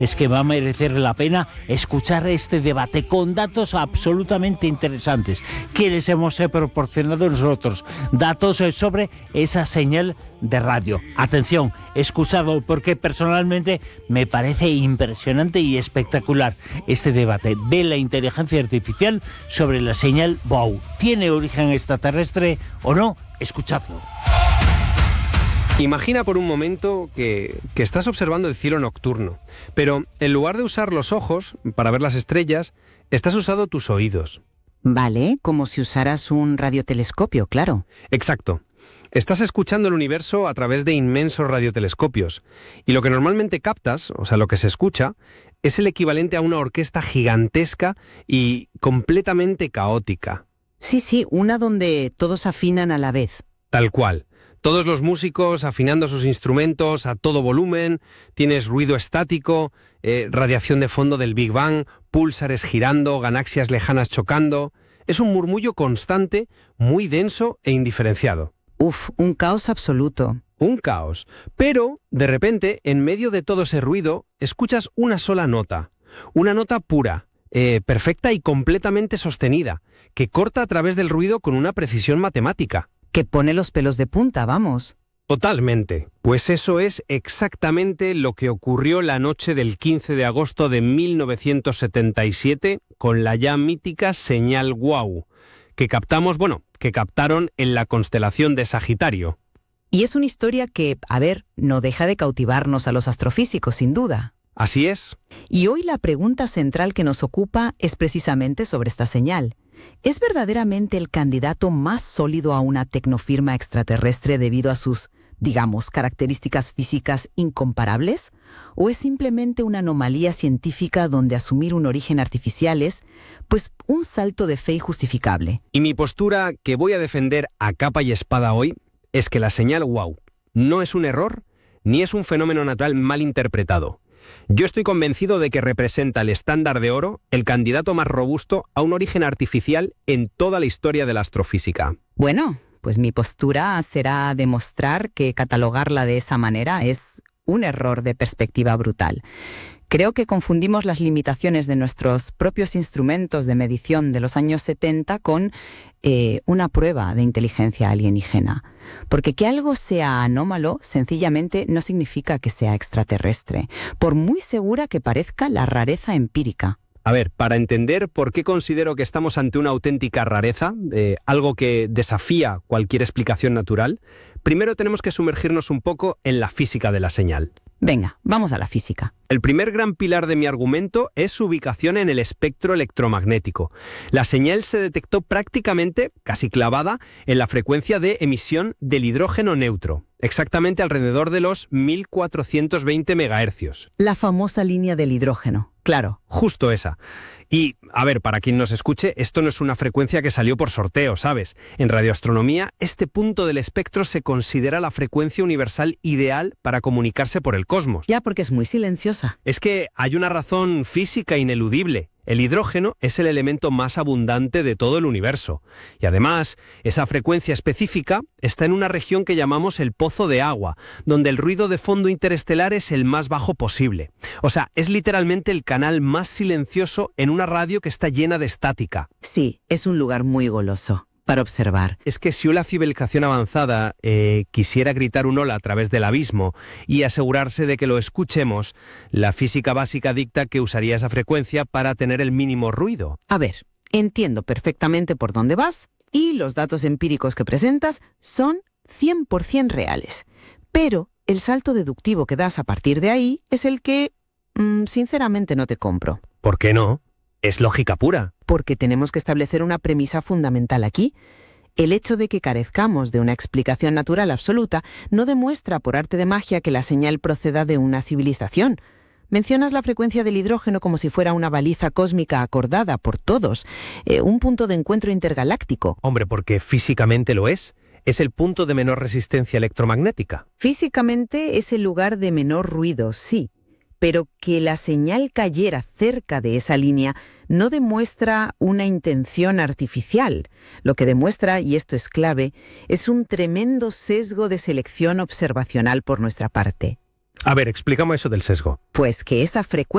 es que va a merecer la pena escuchar este debate con datos absolutamente interesantes que les hemos proporcionado nosotros, datos sobre esa señal de radio. Atención, escuchado, porque personalmente me parece impresionante y espectacular este debate de la inteligencia artificial sobre la señal WOW. ¿Tiene origen extraterrestre o no? Escuchadlo. Imagina por un momento que estás observando el cielo nocturno, pero en lugar de usar los ojos para ver las estrellas, estás usando tus oídos. Vale, como si usaras un radiotelescopio, claro. Exacto. Estás escuchando el universo a través de inmensos radiotelescopios, y lo que normalmente captas, o sea, lo que se escucha, es el equivalente a una orquesta gigantesca y completamente caótica. Sí, una donde todos afinan a la vez. Tal cual. Todos los músicos afinando sus instrumentos a todo volumen, tienes ruido estático, radiación de fondo del Big Bang, púlsares girando, galaxias lejanas chocando. Es un murmullo constante, muy denso e indiferenciado. Un caos absoluto. Un caos. Pero, de repente, en medio de todo ese ruido, escuchas una sola nota. Una nota pura, perfecta y completamente sostenida, que corta a través del ruido con una precisión matemática. Que pone los pelos de punta, vamos. Totalmente. Pues eso es exactamente lo que ocurrió la noche del 15 de agosto de 1977 con la ya mítica señal WOW, que captaron en la constelación de Sagitario. Y es una historia que, no deja de cautivarnos a los astrofísicos, sin duda. Así es. Y hoy la pregunta central que nos ocupa es precisamente sobre esta señal. ¿Es verdaderamente el candidato más sólido a una tecnofirma extraterrestre debido a sus, características físicas incomparables? ¿O es simplemente una anomalía científica donde asumir un origen artificial es, un salto de fe injustificable? Y mi postura, que voy a defender a capa y espada hoy, es que la señal WOW no es un error ni es un fenómeno natural mal interpretado. Yo estoy convencido de que representa el estándar de oro, el candidato más robusto a un origen artificial en toda la historia de la astrofísica. Bueno, pues mi postura será demostrar que catalogarla de esa manera es un error de perspectiva brutal. Creo que confundimos las limitaciones de nuestros propios instrumentos de medición de los años 70 con una prueba de inteligencia alienígena. Porque que algo sea anómalo sencillamente no significa que sea extraterrestre, por muy segura que parezca la rareza empírica. A ver, para entender por qué considero que estamos ante una auténtica rareza, algo que desafía cualquier explicación natural, primero tenemos que sumergirnos un poco en la física de la señal. Venga, vamos a la física. El primer gran pilar de mi argumento es su ubicación en el espectro electromagnético. La señal se detectó prácticamente, casi clavada, en la frecuencia de emisión del hidrógeno neutro, exactamente alrededor de los 1420 MHz. La famosa línea del hidrógeno, claro. Justo esa. Y, para quien nos escuche, esto no es una frecuencia que salió por sorteo, ¿sabes? En radioastronomía, este punto del espectro se considera la frecuencia universal ideal para comunicarse por el cosmos. Ya, porque es muy silenciosa. Es que hay una razón física ineludible. El hidrógeno es el elemento más abundante de todo el universo. Y además, esa frecuencia específica está en una región que llamamos el pozo de agua, donde el ruido de fondo interestelar es el más bajo posible. O sea, es literalmente el canal más silencioso en una radio que está llena de estática. Sí, es un lugar muy goloso para observar. Es que si una civilización avanzada quisiera gritar un hola a través del abismo y asegurarse de que lo escuchemos, la física básica dicta que usaría esa frecuencia para tener el mínimo ruido. Entiendo perfectamente por dónde vas y los datos empíricos que presentas son 100% reales. Pero el salto deductivo que das a partir de ahí es el que, sinceramente, no te compro. ¿Por qué no? Es lógica pura. Porque tenemos que establecer una premisa fundamental aquí. El hecho de que carezcamos de una explicación natural absoluta no demuestra por arte de magia que la señal proceda de una civilización. Mencionas la frecuencia del hidrógeno como si fuera una baliza cósmica acordada por todos, un punto de encuentro intergaláctico. Hombre, porque físicamente lo es. Es el punto de menor resistencia electromagnética. Físicamente es el lugar de menor ruido, sí. Pero que la señal cayera cerca de esa línea no demuestra una intención artificial. Lo que demuestra, y esto es clave, es un tremendo sesgo de selección observacional por nuestra parte. A ver, explícame eso del sesgo. Pues que esa frecuencia